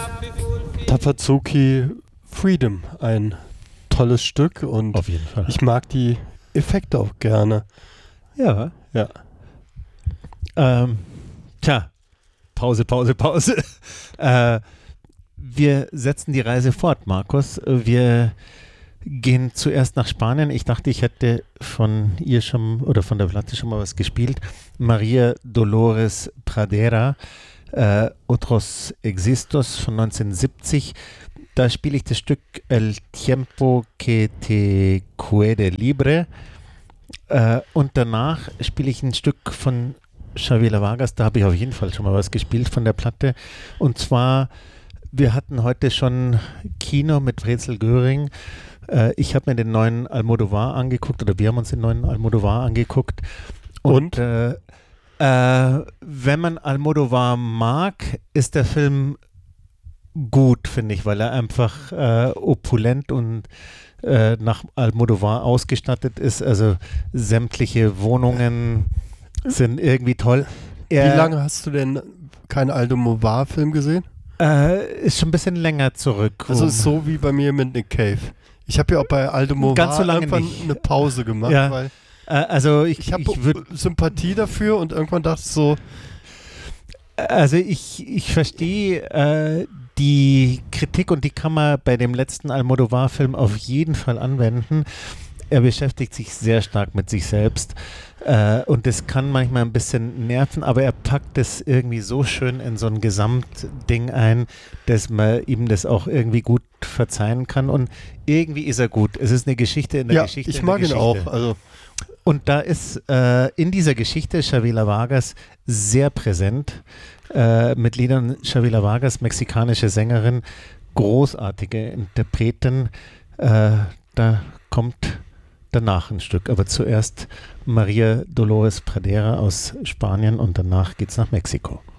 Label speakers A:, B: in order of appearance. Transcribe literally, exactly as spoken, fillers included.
A: Tafazuki Freedom, ein tolles Stück und
B: auf jeden Fall.
A: Ich mag die Effekte auch gerne.
B: Ja.
A: Ja.
B: Ähm, tja, Pause, Pause, Pause. äh, wir setzen die Reise fort, Markus. Wir gehen zuerst nach Spanien. Ich dachte, ich hätte von ihr schon oder von der Platte schon mal was gespielt. María Dolores Pradera, äh, Otros Existos von neunzehnhundertsiebzig. Da spiele ich das Stück El Tiempo que te quede libre. Äh, und danach spiele ich ein Stück von Chavela Vargas. Da habe ich auf jeden Fall schon mal was gespielt von der Platte. Und zwar, wir hatten heute schon Kino mit Brezel Göring. Äh, ich habe mir den neuen Almodovar angeguckt, oder wir haben uns den neuen Almodovar angeguckt. Und, und? Äh, äh, wenn man Almodovar mag, ist der Film gut, finde ich, weil er einfach äh, opulent und äh, nach Almodovar ausgestattet ist. Also sämtliche Wohnungen sind irgendwie toll. Er,
A: Wie lange hast du denn keinen Almodovar-Film gesehen?
B: Äh, ist schon ein bisschen länger zurück.
A: Also ist so wie bei mir mit Nick Cave. Ich habe ja auch bei Almodovar
B: Ganz so lange
A: irgendwann
B: nicht.
A: eine Pause gemacht,
B: ja.
A: weil
B: äh, also ich,
A: ich habe
B: ich
A: Sympathie dafür und irgendwann dachte ich so.
B: Also ich, ich verstehe äh, die Kritik und die kann man bei dem letzten Almodovar-Film auf jeden Fall anwenden. Er beschäftigt sich sehr stark mit sich selbst äh, und das kann manchmal ein bisschen nerven, aber er packt es irgendwie so schön in so ein Gesamtding ein, dass man ihm das auch irgendwie gut verzeihen kann und irgendwie ist er gut. Es ist eine Geschichte in der
A: ja,
B: Geschichte.
A: Ich mag ihn auch. Also.
B: Und da ist äh, in dieser Geschichte Chavela Vargas sehr präsent. Äh, mit Liedern Chavela Vargas, mexikanische Sängerin, großartige Interpretin. Äh, da kommt danach ein Stück. Aber zuerst María Dolores Pradera aus Spanien und danach geht's nach Mexiko.